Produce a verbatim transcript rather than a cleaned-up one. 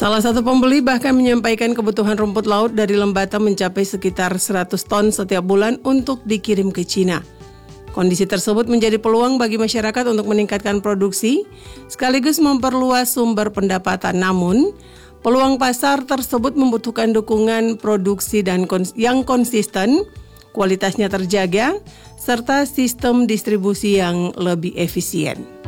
Salah satu pembeli bahkan menyampaikan kebutuhan rumput laut dari Lembata mencapai sekitar seratus ton setiap bulan untuk dikirim ke Cina. Kondisi tersebut menjadi peluang bagi masyarakat untuk meningkatkan produksi sekaligus memperluas sumber pendapatan. Namun, peluang pasar tersebut membutuhkan dukungan produksi dan kons- yang konsisten, kualitasnya terjaga, serta sistem distribusi yang lebih efisien.